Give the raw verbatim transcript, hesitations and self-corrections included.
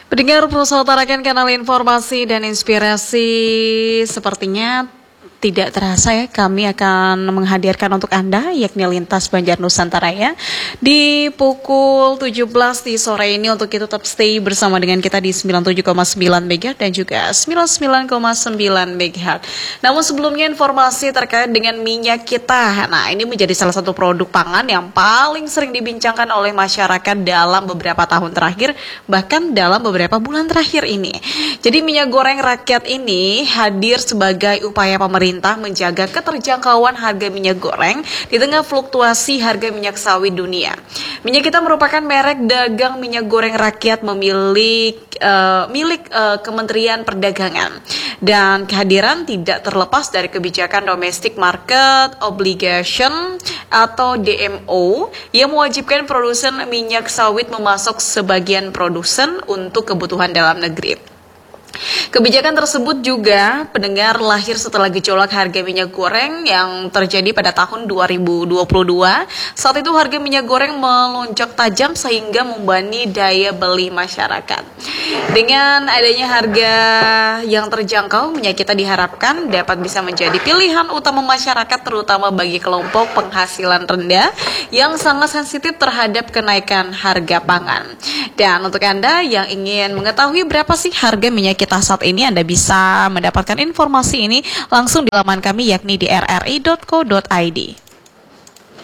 Pendengar Pulsa utarakan kanal informasi dan inspirasi. Sepertinya tidak terasa ya, kami akan menghadirkan untuk Anda yakni Lintas Banjar Nusantara ya di pukul tujuh belas di sore ini, untuk itu tetap stay bersama dengan kita di sembilan puluh tujuh koma sembilan megahertz dan juga sembilan puluh sembilan koma sembilan megahertz. Namun sebelumnya informasi terkait dengan minyak kita. Nah, ini menjadi salah satu produk pangan yang paling sering dibincangkan oleh masyarakat dalam beberapa tahun terakhir, bahkan dalam beberapa bulan terakhir ini. Jadi minyak goreng rakyat ini hadir sebagai upaya pemerintah menjaga keterjangkauan harga minyak goreng di tengah fluktuasi harga minyak sawit dunia. Minyak kita merupakan merek dagang minyak goreng rakyat memilik uh, milik uh, Kementerian Perdagangan, dan kehadiran tidak terlepas dari kebijakan domestic market obligation atau D M O yang mewajibkan produsen minyak sawit memasok sebagian produsen untuk kebutuhan dalam negeri. Kebijakan tersebut juga, pendengar, lahir setelah gejolak harga minyak goreng yang terjadi pada tahun dua ribu dua puluh dua. Saat itu harga minyak goreng melonjak tajam sehingga membebani daya beli masyarakat. Dengan adanya harga yang terjangkau, minyak kita diharapkan dapat bisa menjadi pilihan utama masyarakat, terutama bagi kelompok penghasilan rendah yang sangat sensitif terhadap kenaikan harga pangan. Dan untuk Anda yang ingin mengetahui berapa sih harga minyak kita saat ini, Anda bisa mendapatkan informasi ini langsung di laman kami yakni di r r i dot co dot i d.